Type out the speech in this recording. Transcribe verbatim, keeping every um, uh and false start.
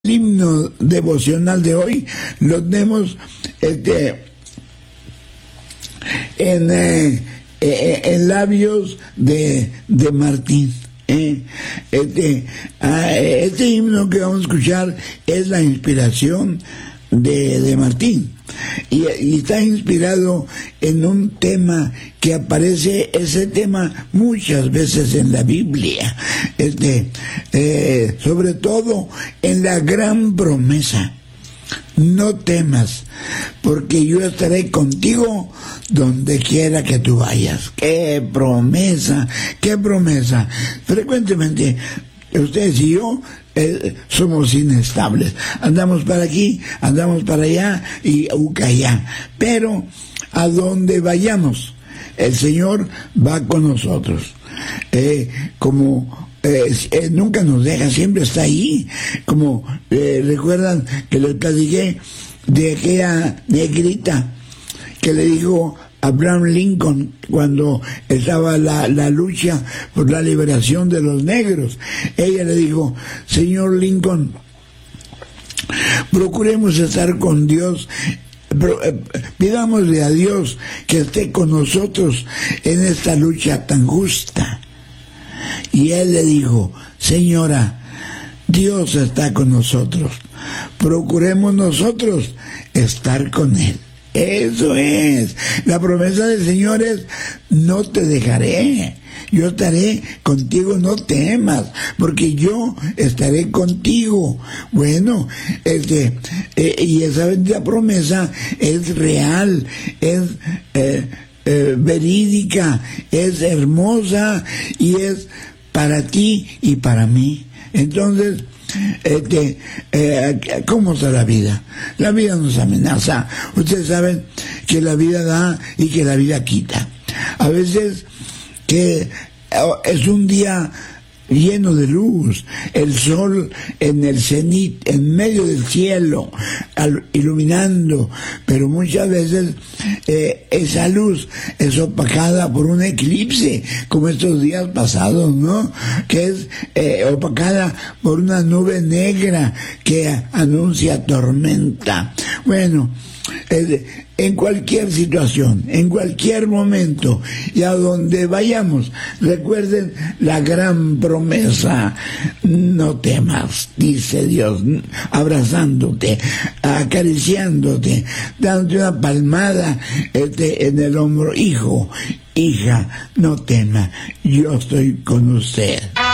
El himno devocional de hoy lo tenemos este, en, eh, eh, en labios de, de Martín. Eh, este, ah, este himno que vamos a escuchar es la inspiración de, de Martín y, y está inspirado en un tema que aparece, ese tema muchas veces en la Biblia, este, eh, sobre todo en la gran promesa: no temas, porque yo estaré contigo donde quiera que tú vayas. ¡Qué promesa! ¡Qué promesa! Frecuentemente ustedes y yo eh, somos inestables. Andamos para aquí, andamos para allá y uca allá. Pero a donde vayamos, el Señor va con nosotros. Eh, como Eh, eh, nunca nos deja, siempre está ahí. Como eh, recuerdan que les platiqué de aquella negrita que le dijo a Abraham Lincoln cuando estaba la, la lucha por la liberación de los negros. Ella le dijo: señor Lincoln, procuremos estar con Dios. Pero, eh, pidámosle a Dios que esté con nosotros en esta lucha tan justa. Y él le dijo: señora, Dios está con nosotros, procuremos nosotros estar con Él. Eso es, la promesa del Señor es: no te dejaré, yo estaré contigo, no temas, porque yo estaré contigo. Bueno, este, eh, y esa bendita promesa es real, es eh, eh, verídica, es hermosa y es para ti y para mí. Entonces, este, eh, ¿cómo está la vida? La vida nos amenaza. Ustedes saben que la vida da y que la vida quita. A veces que es un día lleno de luz, el sol en el cenit, en medio del cielo, al, iluminando, pero muchas veces eh, esa luz es opacada por un eclipse, como estos días pasados, ¿no? Que es eh, opacada por una nube negra que anuncia tormenta. Bueno, eh, en cualquier situación, en cualquier momento y a donde vayamos, recuerden la gran promesa: no temas, dice Dios, abrazándote, acariciándote, dándote una palmada este, en el hombro: hijo, hija, no tema, yo estoy con usted.